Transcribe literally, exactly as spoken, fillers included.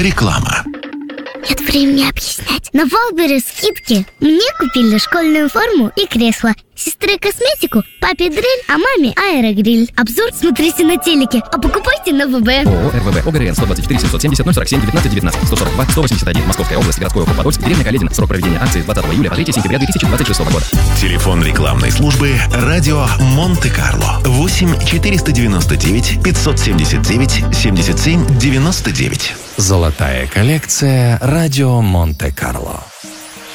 Реклама. Нет времени объяснять. На Валбере скидки. Мне купили школьную форму и кресло. Сестре косметику, папе дрель, а маме аэрогриль. Обзор смотрите на телеке, а покупайте на ВБ. ООО РВВ ОГРН сто двадцать четыре семьсот семьдесят ноль сорок семь девятнадцать девятнадцать сто сорок два сто восемьдесят один Московская область, городской округ Подольск, деревня Каледина. Срок проведения акции с двадцатого июля по третьего сентября две тысячи двадцать шестого года. Телефон рекламной службы «Радио Монте-Карло» восемь четыреста девяносто девять пятьсот семьдесят девять семьдесят семь девяносто девять. Золотая коллекция «Радио Монте-Карло».